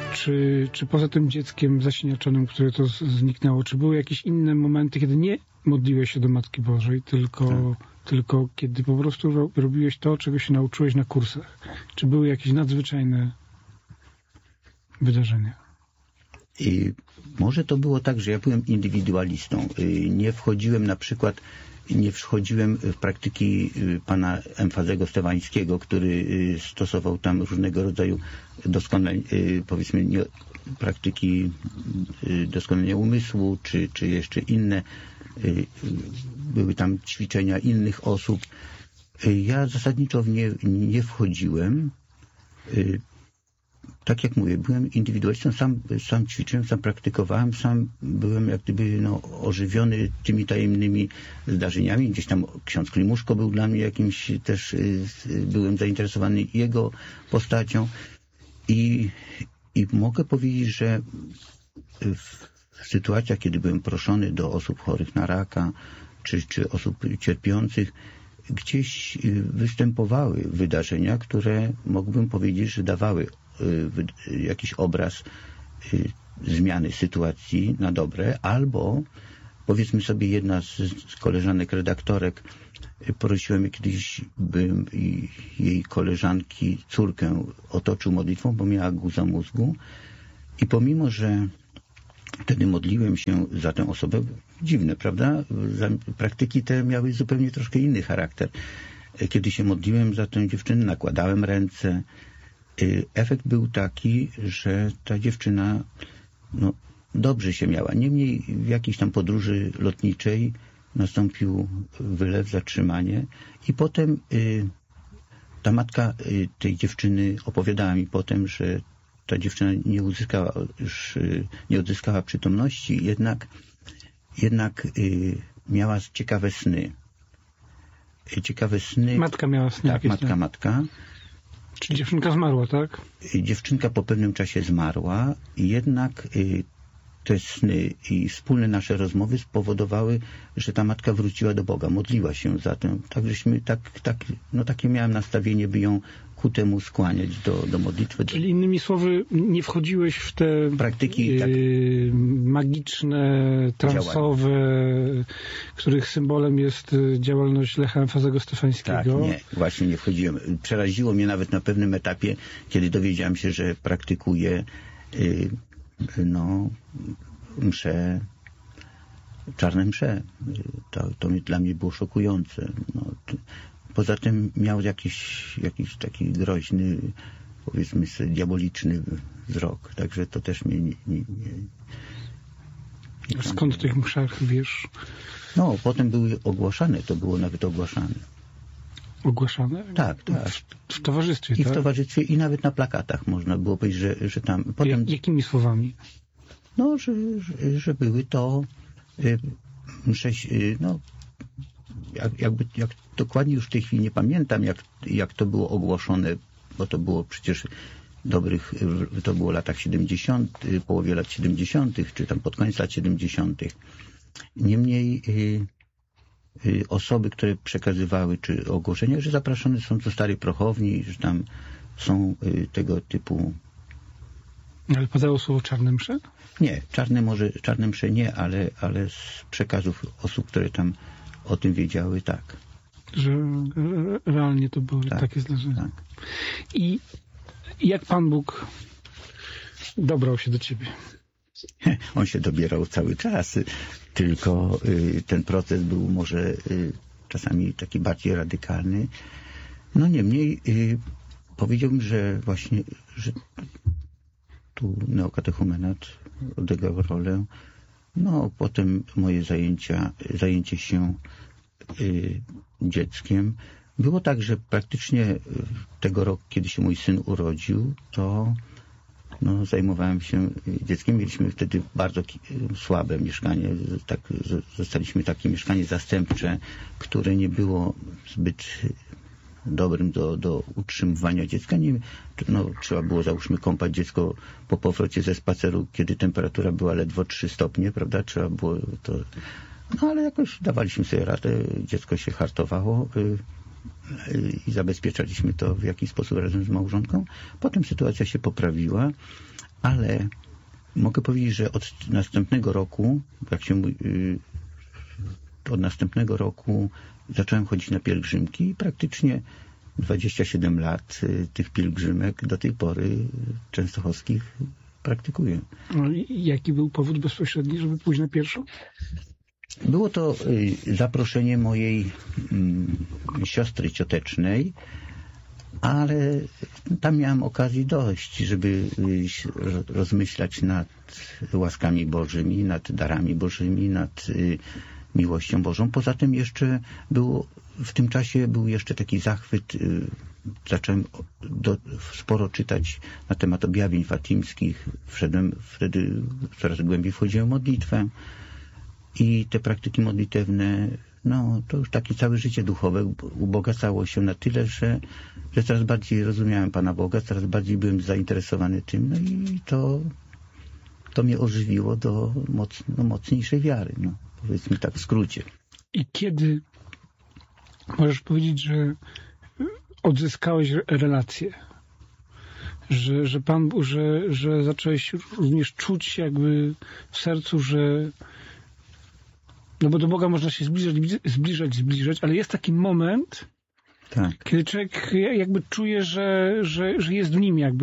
Czy poza tym dzieckiem zasiniaczonym, które to zniknęło, czy były jakieś inne momenty, kiedy nie modliłeś się do Matki Bożej, tylko kiedy po prostu robiłeś to, czego się nauczyłeś na kursach? Czy były jakieś nadzwyczajne wydarzenia? I może to było tak, że ja byłem indywidualistą. Nie wchodziłem w praktyki pana Emfazego Stewańskiego, który stosował tam różnego rodzaju praktyki doskonalenia umysłu, czy jeszcze inne. Były tam ćwiczenia innych osób. Ja zasadniczo w nie nie wchodziłem. Tak jak mówię, byłem indywidualistą, sam ćwiczyłem, sam praktykowałem, sam byłem jak gdyby ożywiony tymi tajemnymi zdarzeniami. Gdzieś tam ksiądz Klimuszko był dla mnie jakimś też, byłem zainteresowany jego postacią i mogę powiedzieć, że w sytuacjach, kiedy byłem proszony do osób chorych na raka, czy osób cierpiących, gdzieś występowały wydarzenia, które mógłbym powiedzieć, że dawały jakiś obraz zmiany sytuacji na dobre, albo powiedzmy sobie, jedna z koleżanek redaktorek prosiła mnie kiedyś, bym jej koleżanki córkę otoczył modlitwą, bo miała guza mózgu i pomimo, że wtedy modliłem się za tę osobę, dziwne, prawda? Praktyki te miały zupełnie troszkę inny charakter. Kiedy się modliłem za tę dziewczynę, nakładałem ręce. Efekt był taki, że ta dziewczyna dobrze się miała. Niemniej w jakiejś tam podróży lotniczej nastąpił wylew, zatrzymanie i potem ta matka tej dziewczyny opowiadała mi potem, że ta dziewczyna nie odzyskała przytomności, jednak miała ciekawe sny. Matka miała sny. Tak, matka. Czyli dziewczynka zmarła, tak? Dziewczynka po pewnym czasie zmarła i jednak te sny i wspólne nasze rozmowy spowodowały, że ta matka wróciła do Boga, modliła się za tę. Tak żeśmy, takie miałem nastawienie, by ją ku temu skłaniać do modlitwy. Czyli innymi słowy, nie wchodziłeś w te praktyki magiczne, transowe, których symbolem jest działalność Lecha Emfazego Stefańskiego? Tak, nie, właśnie nie wchodziłem. Przeraziło mnie nawet na pewnym etapie, kiedy dowiedziałem się, że praktykuje msze, czarne msze. To dla mnie było szokujące. Poza tym miał jakiś taki groźny, powiedzmy sobie, diaboliczny wzrok. Także to też mnie nie skąd w tych mszach wiesz? Potem były ogłaszane, to było nawet ogłaszane. Ogłaszane? Tak. W towarzystwie, I w towarzystwie, i nawet na plakatach można było powiedzieć, że tam... Potem... Jakimi słowami? Że były to msze, jak dokładnie już w tej chwili nie pamiętam, jak to było ogłoszone, bo to było przecież to było w latach 70., połowie lat 70., czy tam pod koniec lat 70. Niemniej osoby, które przekazywały czy ogłoszenia, że zapraszane są do Starej Prochowni, że tam są tego typu... Ale padało słowo czarne msze? Nie, czarne msze nie, ale z przekazów osób, które tam o tym wiedziały, tak. Że realnie to były takie zdarzenia. Tak. I jak Pan Bóg dobrał się do ciebie? On się dobierał cały czas, tylko ten proces był może czasami taki bardziej radykalny. Niemniej powiedziałbym, że właśnie, że tu neokatechumenat odegrał rolę. Potem moje zajęcie się dzieckiem. Było tak, że praktycznie tego roku, kiedy się mój syn urodził, to zajmowałem się dzieckiem. Mieliśmy wtedy bardzo słabe mieszkanie. Dostaliśmy takie mieszkanie zastępcze, które nie było zbyt dobrym do utrzymywania dziecka. Trzeba było, załóżmy, kąpać dziecko po powrocie ze spaceru, kiedy temperatura była ledwo 3 stopnie, prawda? Trzeba było to... ale jakoś dawaliśmy sobie radę. Dziecko się hartowało i zabezpieczaliśmy to w jakiś sposób razem z małżonką. Potem sytuacja się poprawiła, ale mogę powiedzieć, że od następnego roku, od następnego roku zacząłem chodzić na pielgrzymki i praktycznie 27 lat tych pielgrzymek do tej pory częstochowskich praktykuję. No i jaki był powód bezpośredni, żeby pójść na pierwszą? Było to zaproszenie mojej siostry ciotecznej, ale tam miałem okazji dość, żeby rozmyślać nad łaskami Bożymi, nad darami Bożymi, nad miłością Bożą. Poza tym jeszcze w tym czasie był jeszcze taki zachwyt. Zacząłem sporo czytać na temat objawień fatimskich. Wtedy coraz głębiej wchodziłem w modlitwę i te praktyki modlitewne, no to już takie całe życie duchowe ubogacało się na tyle, że coraz bardziej rozumiałem Pana Boga, coraz bardziej byłem zainteresowany tym, no i to mnie ożywiło do mocniejszej wiary, no, powiedzmy tak w skrócie. I kiedy możesz powiedzieć, że odzyskałeś relację? Że zacząłeś również czuć jakby w sercu, że no bo do Boga można się zbliżać, ale jest taki moment, tak, kiedy człowiek jakby czuje, że jest w nim jakby,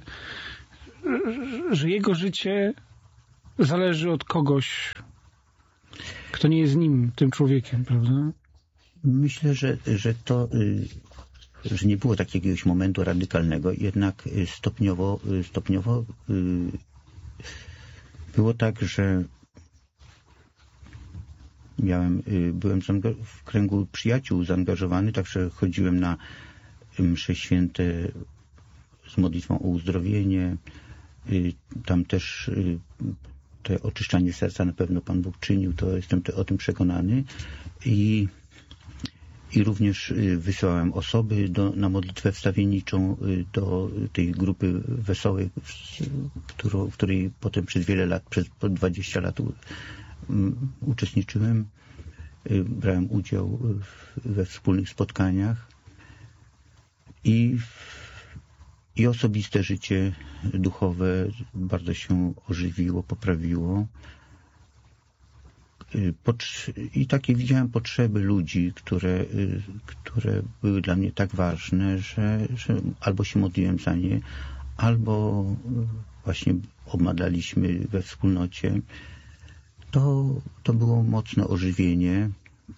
że jego życie zależy od kogoś, kto nie jest nim, tym człowiekiem, prawda? Myślę, że nie było takiego jakiegoś momentu radykalnego, jednak stopniowo było tak, że byłem w kręgu przyjaciół zaangażowany, także chodziłem na msze święte z modlitwą o uzdrowienie. Tam też to oczyszczanie serca na pewno Pan Bóg czynił, to jestem o tym przekonany. I również wysyłałem osoby na modlitwę wstawienniczą do tej grupy wesołej, w której potem przez wiele lat, przez 20 lat uczestniczyłem. Brałem udział we wspólnych spotkaniach i osobiste życie duchowe bardzo się ożywiło, poprawiło. I takie widziałem potrzeby ludzi, które były dla mnie tak ważne, że albo się modliłem za nie, albo właśnie obmadaliśmy we wspólnocie. To było mocne ożywienie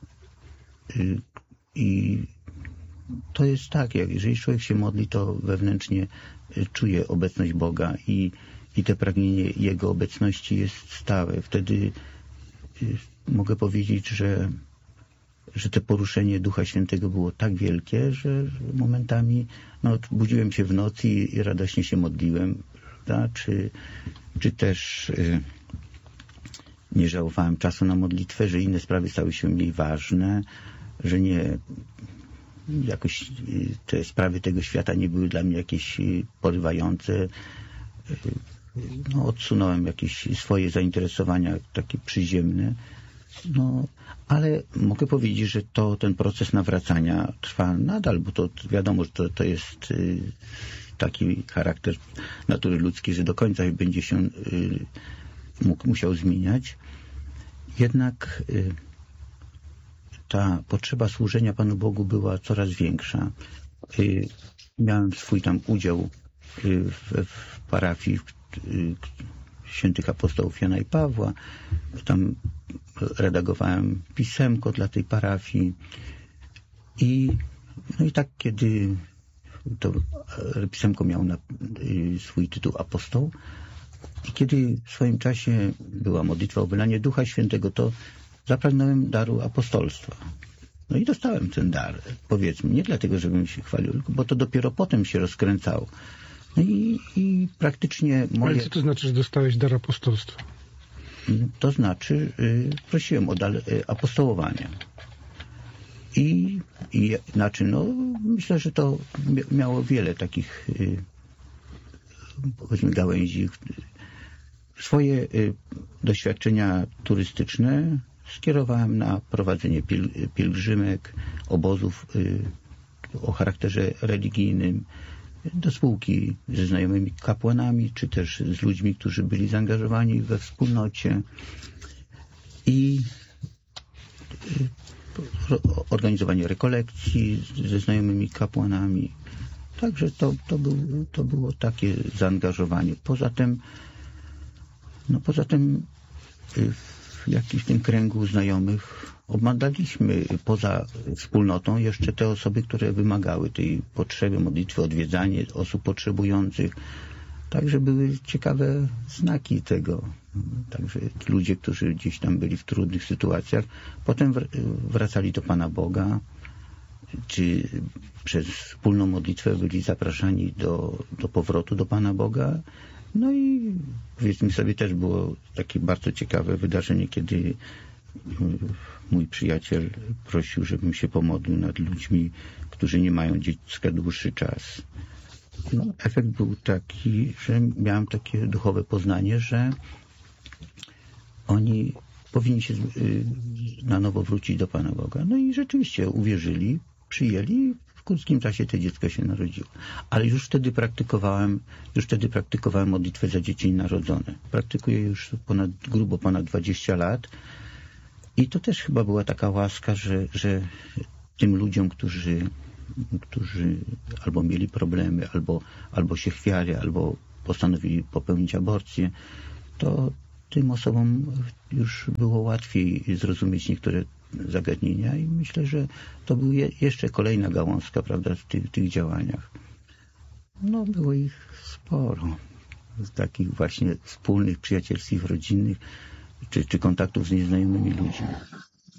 i to jest tak, jeżeli człowiek się modli, to wewnętrznie czuje obecność Boga i te pragnienie Jego obecności jest stałe. Wtedy mogę powiedzieć, że to poruszenie Ducha Świętego było tak wielkie, że momentami budziłem się w nocy i radośnie się modliłem, prawda? Czy też nie żałowałem czasu na modlitwę, że inne sprawy stały się mniej ważne, że nie jakoś te sprawy tego świata nie były dla mnie jakieś porywające. Odsunąłem jakieś swoje zainteresowania takie przyziemne. Ale mogę powiedzieć, że ten proces nawracania trwa nadal, bo to wiadomo, że to jest taki charakter natury ludzkiej, że do końca będzie się musiał zmieniać. Jednak ta potrzeba służenia Panu Bogu była coraz większa. Miałem swój tam udział w parafii świętych apostołów Jana i Pawła. Tam redagowałem pisemko dla tej parafii. I tak, kiedy to pisemko miało swój tytuł apostoł, i kiedy w swoim czasie była modlitwa o wylanie Ducha Świętego, to zapragnąłem daru apostolstwa. I dostałem ten dar, powiedzmy, nie dlatego, żebym się chwalił, bo to dopiero potem się rozkręcało. I praktycznie moje... Ale co to znaczy, że dostałeś dar apostolstwa? To znaczy, prosiłem o dar apostołowania. Myślę, że to miało wiele takich, powiedzmy, gałęzi. Swoje doświadczenia turystyczne skierowałem na prowadzenie pielgrzymek, obozów o charakterze religijnym. do spółki ze znajomymi kapłanami, czy też z ludźmi, którzy byli zaangażowani we wspólnocie i organizowanie rekolekcji ze znajomymi kapłanami. Także to było takie zaangażowanie. Poza tym w jakimś tym kręgu znajomych oglądaliśmy poza wspólnotą jeszcze te osoby, które wymagały tej potrzeby modlitwy, odwiedzanie osób potrzebujących. Także były ciekawe znaki tego. Także ludzie, którzy gdzieś tam byli w trudnych sytuacjach, potem wracali do Pana Boga, czy przez wspólną modlitwę byli zapraszani do powrotu do Pana Boga. No i powiedzmy sobie, też było takie bardzo ciekawe wydarzenie, kiedy mój przyjaciel prosił, żebym się pomodlił nad ludźmi, którzy nie mają dziecka dłuższy czas. No, efekt był taki, że miałem takie duchowe poznanie, że oni powinni się na nowo wrócić do Pana Boga. No i rzeczywiście uwierzyli, przyjęli, w krótkim czasie to dziecko się narodziło. Ale już wtedy praktykowałem modlitwę za dzieci narodzone. Praktykuję już grubo ponad 20 lat i to też chyba była taka łaska, że tym ludziom, którzy albo mieli problemy, albo się chwiali, albo postanowili popełnić aborcję, to tym osobom już było łatwiej zrozumieć niektóre zagadnienia i myślę, że to była jeszcze kolejna gałązka, prawda, w tych działaniach. No, było ich sporo. Z takich właśnie wspólnych, przyjacielskich, rodzinnych, czy kontaktów z nieznajomymi ludźmi.